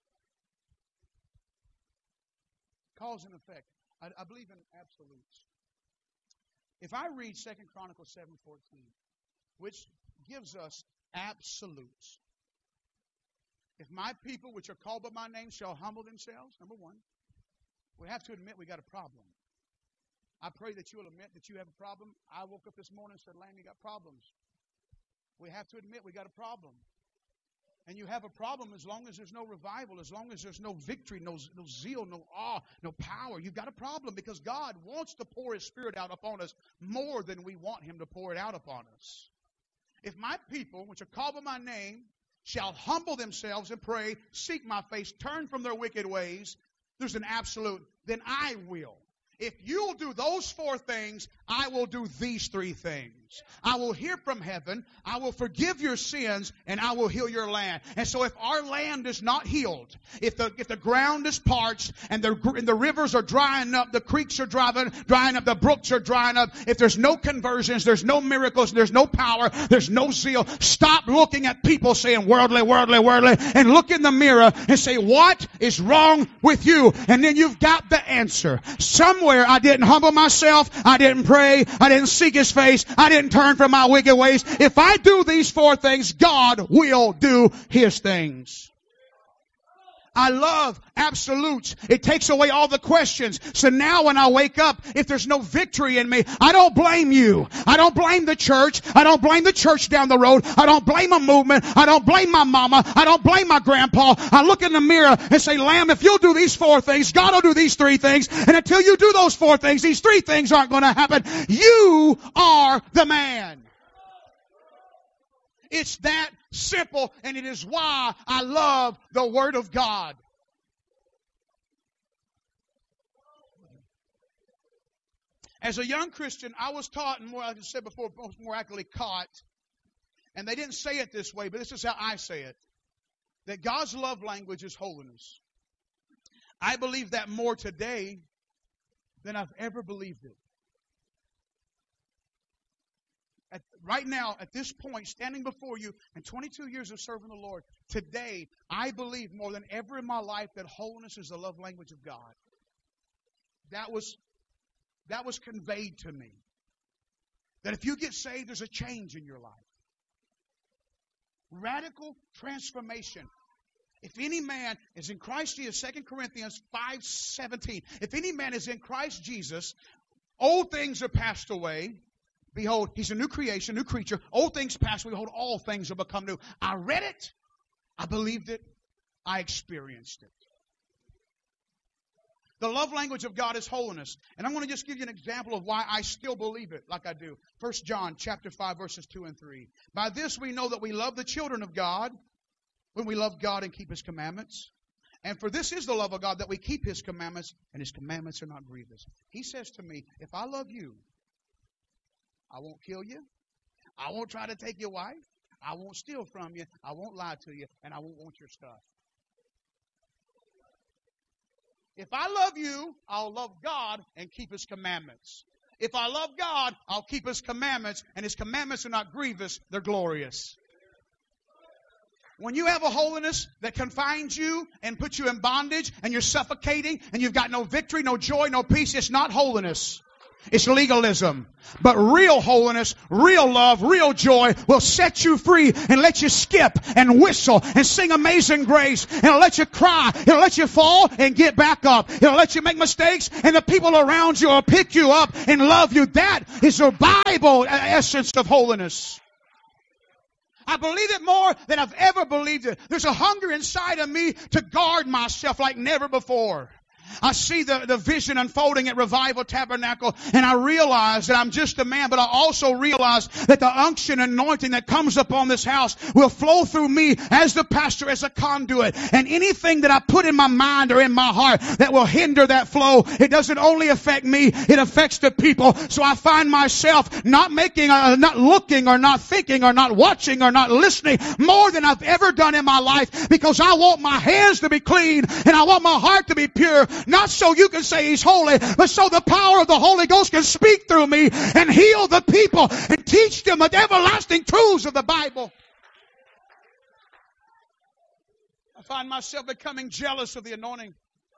Cause and effect. I, I believe in absolutes. If I read Second Chronicles seven fourteen, which gives us absolutes. If my people, which are called by my name, shall humble themselves, number one, we have to admit we got a problem. I pray that you will admit that you have a problem. I woke up this morning and said, Lamb, you got problems. We have to admit we got a problem. And you have a problem as long as there's no revival, as long as there's no victory, no, no zeal, no awe, no power. You've got a problem because God wants to pour His Spirit out upon us more than we want Him to pour it out upon us. If my people, which are called by my name, shall humble themselves and pray, seek my face, turn from their wicked ways, there's an absolute, then I will. If you'll do those four things, I will do these three things. I will hear from heaven, I will forgive your sins, and I will heal your land. And so if our land is not healed, if the if the ground is parched, and the, and the rivers are drying up, the creeks are drying, drying up, the brooks are drying up, if there's no conversions, there's no miracles, there's no power, there's no zeal, stop looking at people saying worldly, worldly, worldly, and look in the mirror and say, what is wrong with you? And then you've got the answer. Somewhere I didn't humble myself, I didn't pray, I didn't seek His face, I didn't turn from my wicked ways. If I do these four things, God will do His things. I love absolutes. It takes away all the questions. So now when I wake up, if there's no victory in me, I don't blame you. I don't blame the church. I don't blame the church down the road. I don't blame a movement. I don't blame my mama. I don't blame my grandpa. I look in the mirror and say, Lamb, if you'll do these four things, God will do these three things. And until you do those four things, these three things aren't going to happen. You are the man. It's that simple, and it is why I love the Word of God. As a young Christian, I was taught, and more, like I said before, most more accurately caught, and they didn't say it this way, but this is how I say it, that God's love language is holiness. I believe that more today than I've ever believed it. At, right now, at this point, standing before you, and twenty-two years of serving the Lord, today, I believe more than ever in my life that holiness is the love language of God. That was, that was conveyed to me. That if you get saved, there's a change in your life. Radical transformation. If any man is in Christ Jesus, Second Corinthians five seventeen, if any man is in Christ Jesus, old things are passed away. Behold, he's a new creation, new creature. Old things pass away. Behold, all things have become new. I read it. I believed it. I experienced it. The love language of God is holiness. And I'm going to just give you an example of why I still believe it like I do. First John chapter five, verses two and three. By this we know that we love the children of God when we love God and keep His commandments. And for this is the love of God, that we keep His commandments, and His commandments are not grievous. He says to me, if I love you, I won't kill you. I won't try to take your wife. I won't steal from you. I won't lie to you. And I won't want your stuff. If I love you, I'll love God and keep His commandments. If I love God, I'll keep His commandments. And His commandments are not grievous. They're glorious. When you have a holiness that confines you and puts you in bondage and you're suffocating and you've got no victory, no joy, no peace, it's not holiness. It's legalism. But real holiness, real love, real joy will set you free and let you skip and whistle and sing Amazing Grace. It'll let you cry. It'll let you fall and get back up. It'll let you make mistakes and the people around you will pick you up and love you. That is the Bible essence of holiness. I believe it more than I've ever believed it. There's a hunger inside of me to guard myself like never before. I see the, the vision unfolding at Revival Tabernacle, and I realize that I'm just a man, but I also realize that the unction and anointing that comes upon this house will flow through me as the pastor, as a conduit. And anything that I put in my mind or in my heart that will hinder that flow, it doesn't only affect me, it affects the people. So I find myself not making, uh, not looking or not thinking or not watching or not listening more than I've ever done in my life, because I want my hands to be clean and I want my heart to be pure. Not so you can say He's holy, but so the power of the Holy Ghost can speak through me and heal the people and teach them the everlasting truths of the Bible. I find myself becoming jealous of the anointing.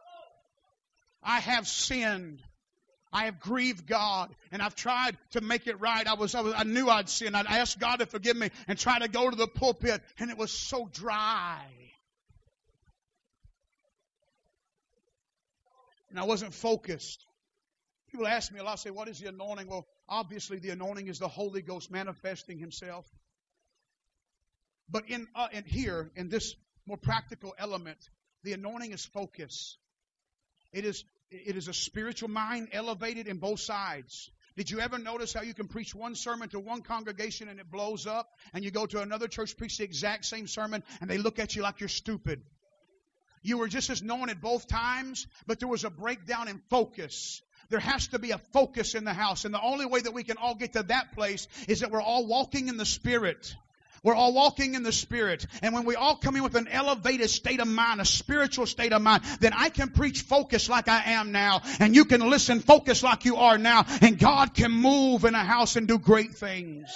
I have sinned. I have grieved God, and I've tried to make it right. I was, I was, I knew I'd sinned. I'd asked God to forgive me and try to go to the pulpit, and it was so dry. And I wasn't focused. People ask me a lot, say, what is the anointing? Well, obviously the anointing is the Holy Ghost manifesting Himself. But in, uh, in here, in this more practical element, the anointing is focus. It is, it is a spiritual mind elevated in both sides. Did you ever notice how you can preach one sermon to one congregation and it blows up, and you go to another church, preach the exact same sermon, and they look at you like you're stupid? You were just as anointed both times, but there was a breakdown in focus. There has to be a focus in the house. And the only way that we can all get to that place is that we're all walking in the Spirit. We're all walking in the Spirit. And when we all come in with an elevated state of mind, a spiritual state of mind, then I can preach focus like I am now. And you can listen focus like you are now. And God can move in a house and do great things.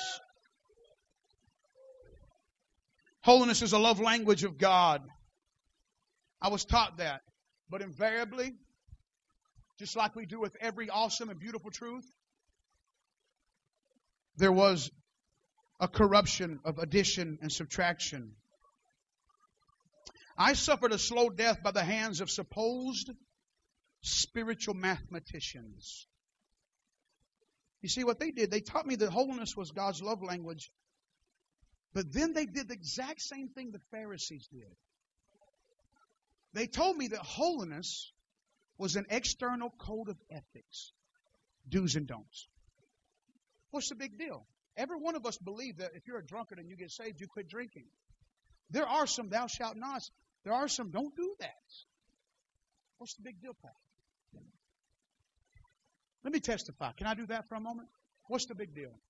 Holiness is a love language of God. I was taught that. But invariably, just like we do with every awesome and beautiful truth, there was a corruption of addition and subtraction. I suffered a slow death by the hands of supposed spiritual mathematicians. You see what they did? They taught me that holiness was God's love language. But then they did the exact same thing the Pharisees did. They told me that holiness was an external code of ethics, do's and don'ts. What's the big deal? Every one of us believe that if you're a drunkard and you get saved, you quit drinking. There are some thou shalt nots. There are some don't do that. What's the big deal, Paul? Let me testify. Can I do that for a moment? What's the big deal?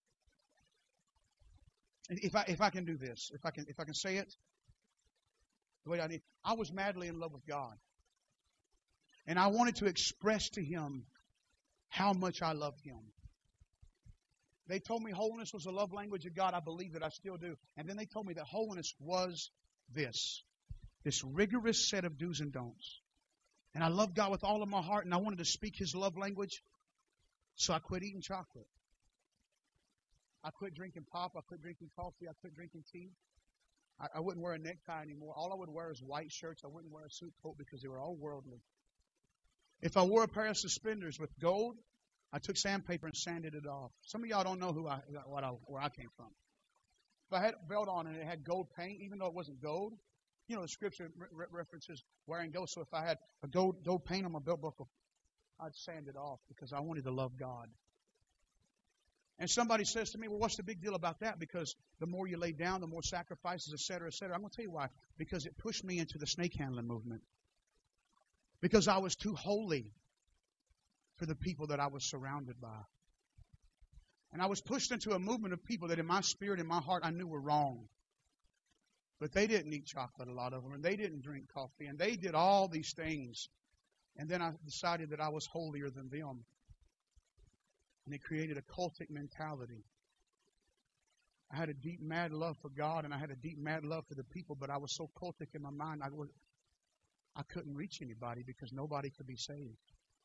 If I if I can do this, if I can if I can say it the way I need. I was madly in love with God. And I wanted to express to Him how much I loved Him. They told me holiness was the love language of God. I believe it. I still do. And then they told me that holiness was this. This rigorous set of do's and don'ts. And I loved God with all of my heart, and I wanted to speak His love language. So I quit eating chocolate. I quit drinking pop. I quit drinking coffee. I quit drinking tea. I, I wouldn't wear a necktie anymore. All I would wear is white shirts. I wouldn't wear a suit coat because they were all worldly. If I wore a pair of suspenders with gold, I took sandpaper and sanded it off. Some of y'all don't know who I, what I, where I came from. If I had a belt on and it had gold paint, even though it wasn't gold, you know, the scripture re- references wearing gold. So if I had a gold, gold paint on my belt buckle, I'd sand it off because I wanted to love God. And somebody says to me, well, what's the big deal about that? Because the more you lay down, the more sacrifices, et cetera, et cetera. I'm going to tell you why. Because it pushed me into the snake handling movement. Because I was too holy for the people that I was surrounded by. And I was pushed into a movement of people that in my spirit, in my heart, I knew were wrong. But they didn't eat chocolate, a lot of them, and they didn't drink coffee, and they did all these things. And then I decided that I was holier than them. And it created a cultic mentality. I had a deep, mad love for God, and I had a deep, mad love for the people, but I was so cultic in my mind, I, was, I couldn't reach anybody because nobody could be saved.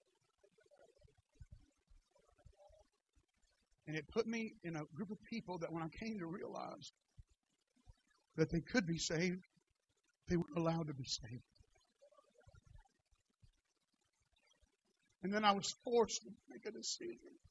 And it put me in a group of people that when I came to realize that they could be saved, they were allowed to be saved. And then I was forced to make a decision.